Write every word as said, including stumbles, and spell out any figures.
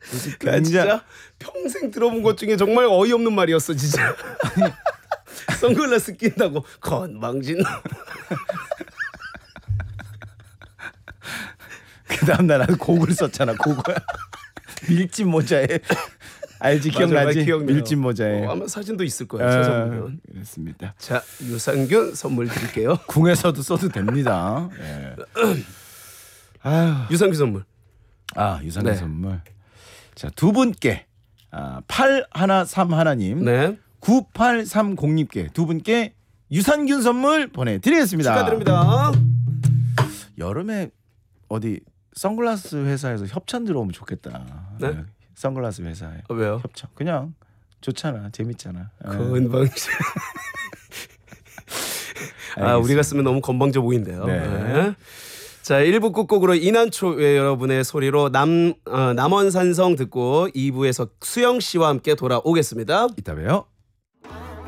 나 진짜 평생 들어본 것 중에 정말 어이없는 말이었어 진짜. 선글라스 낀다고 건방진. 그 다음날 나도 곡을 썼잖아. 곡을. 밀짚 모자에. 알지 기억나지? 밀짚 모자에. 어, 아마 사진도 있을 거야. 찾아보면. 그렇습니다. 자 유산균 선물 드릴게요. 궁에서도 써도 됩니다. 예. 아유. 유산균 선물. 아 유산균 네. 선물. 자 두 분께 아, 팔일삼일님, 네. 구팔삼공님께 두 분께 유산균 선물 보내드리겠습니다. 축하드립니다. 여름에 어디 선글라스 회사에서 협찬 들어오면 좋겠다. 네? 네. 선글라스 회사에 어, 왜요? 협찬. 그냥 좋잖아, 재밌잖아. 건방진. 아 우리가 쓰면 너무 건방져 보인대요. 네. 네. 자 일 부 끝곡으로 이난초 여러분의 소리로 남 어, 남원산성 듣고 이 부에서 수영 씨와 함께 돌아오겠습니다. 이따 봬요.